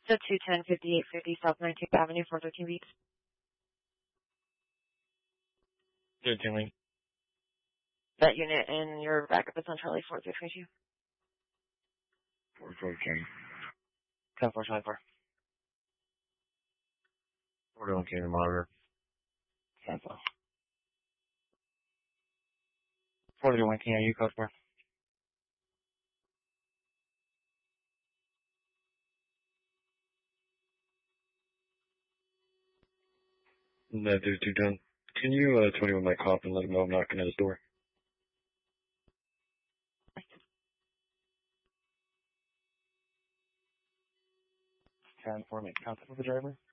So 210 5850 South 19th Avenue, 413 Beats. Good, Jimmy. That unit and your backup is on Charlie 4322. 4410. 10424. 41 King monitor. Cancel. 41 King, are you code for? That dude's too done. Can you 21 my cop and let him know I'm knocking at his door? 10-4, make contact with the driver.